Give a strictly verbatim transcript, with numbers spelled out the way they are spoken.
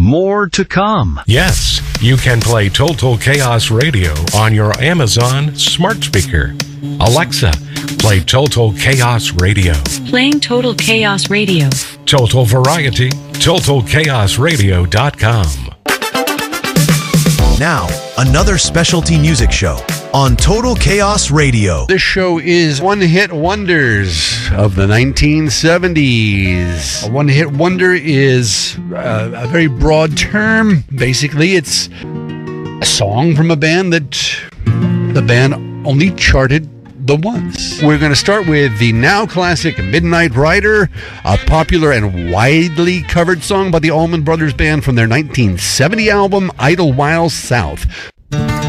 More to come. Yes, you can play Total Chaos Radio on your Amazon smart speaker. Alexa, play Total Chaos Radio. Playing Total Chaos Radio. Total Variety, total chaos radio dot com. Now, another specialty music show on Total Chaos Radio. This show is one-hit wonders of the nineteen seventies. A one-hit wonder is uh, a very broad term. Basically, it's a song from a band that the band only charted the once. We're going to start with the now classic Midnight Rider, a popular and widely covered song by the Allman Brothers Band from their nineteen seventy album Idlewild South.